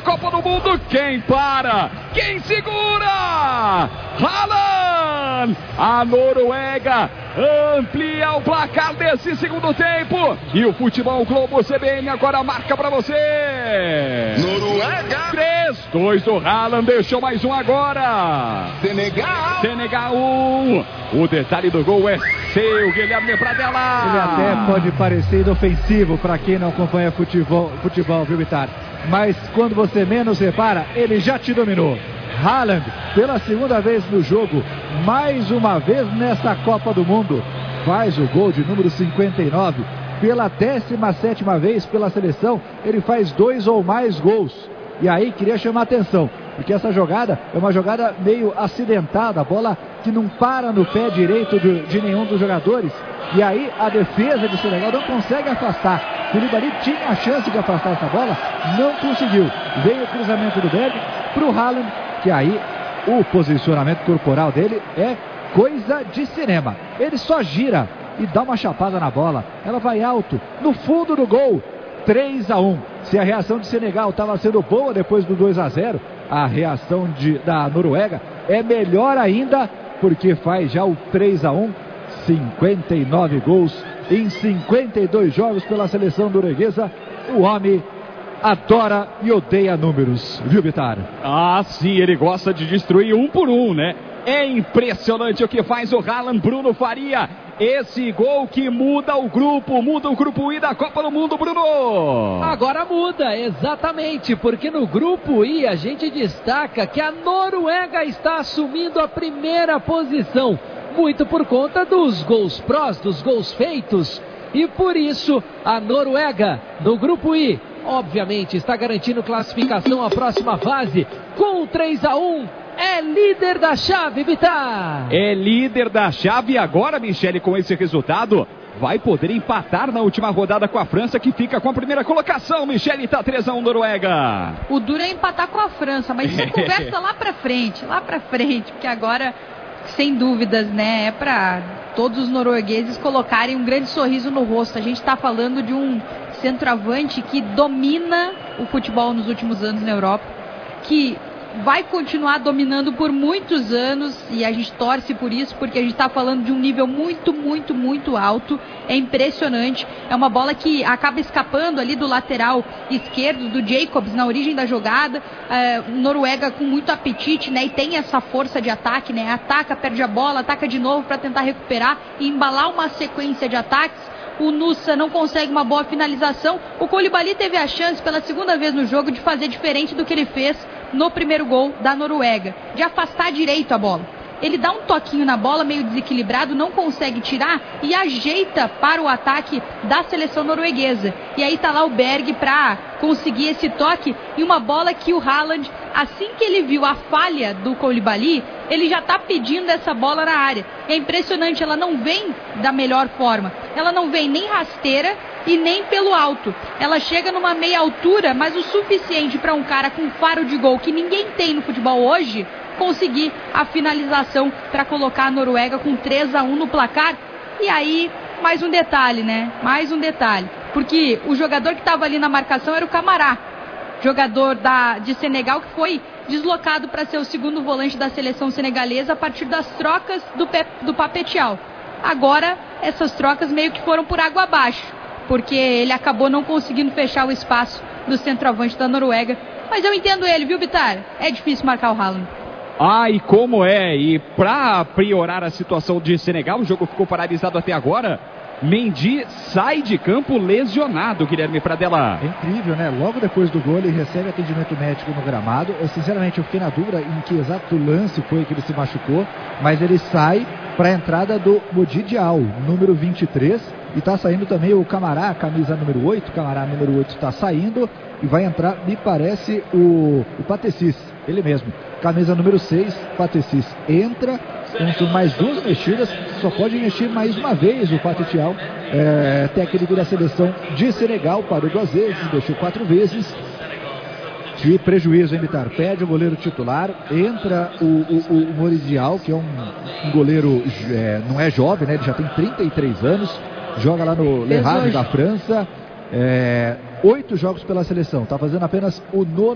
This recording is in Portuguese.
Copa do Mundo. Quem para? Quem segura? Haaland! A Noruega amplia o placar desse segundo tempo. E o Futebol Globo CBN agora marca para você. Noruega 3-2 do Haaland, deixou mais um agora. Senegal 1. O detalhe do gol é seu, Guilherme Pradella. Ele até pode parecer inofensivo para quem não acompanha futebol, viu, Bitar? Mas quando você menos repara, ele já te dominou. Haaland, pela segunda vez no jogo, mais uma vez nessa Copa do Mundo, faz o gol de número 59. Pela 17ª vez pela seleção, ele faz 2 ou mais gols. E aí queria chamar a atenção, porque essa jogada é uma jogada meio acidentada, a bola que não para no pé direito de nenhum dos jogadores. E aí a defesa de Senegal não consegue afastar. Koulibaly tinha a chance de afastar essa bola, não conseguiu. Veio o cruzamento do Berg para o Haaland, que aí o posicionamento corporal dele é coisa de cinema. Ele só gira e dá uma chapada na bola. Ela vai alto, no fundo do gol. 3-1. Se a reação de Senegal estava sendo boa depois do 2-0, a reação da Noruega é melhor ainda, porque faz já o 3-1. 59 gols em 52 jogos pela seleção norueguesa. O homem adora e odeia números, viu, Bitar? Ah, sim, ele gosta de destruir um por um, né? É impressionante o que faz o Haaland. Bruno Faria, esse gol que muda o grupo I da Copa do Mundo, Bruno. Agora muda, exatamente, porque no grupo I a gente destaca que a Noruega está assumindo a primeira posição, muito por conta dos gols prós, dos gols feitos, e por isso a Noruega no grupo I, obviamente, está garantindo classificação à próxima fase com 3-1. É líder da chave, Bitar. É líder da chave agora, Michele, com esse resultado, vai poder empatar na última rodada com a França, que fica com a primeira colocação. Michele, tá 3-1 Noruega. O duro é empatar com a França, mas isso conversa lá pra frente, porque agora, sem dúvidas, né, é pra todos os noruegueses colocarem um grande sorriso no rosto. A gente tá falando de um centroavante que domina o futebol nos últimos anos na Europa, que vai continuar dominando por muitos anos, e a gente torce por isso, porque a gente está falando de um nível muito, muito, muito alto. É impressionante, é uma bola que acaba escapando ali do lateral esquerdo, do Jacobs, na origem da jogada. Noruega com muito apetite, né, e tem essa força de ataque, né, ataca, perde a bola, ataca de novo para tentar recuperar e embalar uma sequência de ataques. O Nusa não consegue uma boa finalização. O Koulibaly teve a chance pela segunda vez no jogo de fazer diferente do que ele fez no primeiro gol da Noruega, de afastar direito a bola. Ele dá um toquinho na bola, meio desequilibrado, não consegue tirar e ajeita para o ataque da seleção norueguesa. E aí tá lá o Berg para conseguir esse toque, e uma bola que o Haaland, assim que ele viu a falha do Koulibaly, ele já tá pedindo essa bola na área. É impressionante, ela não vem da melhor forma. Ela não vem nem rasteira e nem pelo alto. Ela chega numa meia altura, mas o suficiente para um cara com faro de gol que ninguém tem no futebol hoje conseguir a finalização para colocar a Noruega com 3-1 no placar. E aí, mais um detalhe, né? Mais um detalhe. Porque o jogador que estava ali na marcação era o Camará, jogador de Senegal, que foi deslocado para ser o segundo volante da seleção senegalesa a partir das trocas do Papetial. Agora, essas trocas meio que foram por água abaixo, porque ele acabou não conseguindo fechar o espaço do centroavante da Noruega. Mas eu entendo ele, viu, Bitar? É difícil marcar o Haaland. Ah, e como é? E para piorar a situação de Senegal, o jogo ficou paralisado até agora. Mendy sai de campo lesionado, Guilherme Pradella. É incrível, né? Logo depois do gol ele recebe atendimento médico no gramado. Sinceramente, eu fiquei na dúvida em que exato lance foi que ele se machucou, mas ele sai para a entrada do Mody Diaw, número 23, e está saindo também o Camará, camisa número 8. Camará número 8 está saindo e vai entrar, me parece, o Patecis, ele mesmo. Camisa número 6, Patecis entra. Então, mais duas mexidas, só pode mexer mais uma vez o Papetial, técnico da seleção de Senegal. Parou 2 vezes, deixou 4 vezes. Que prejuízo, hein, Bitar? Pede o goleiro titular, entra o Mody Diaw, que é um goleiro, não é jovem, né? Ele já tem 33 anos, joga lá no Le Havre da França, 8 jogos pela seleção, está fazendo apenas o 9º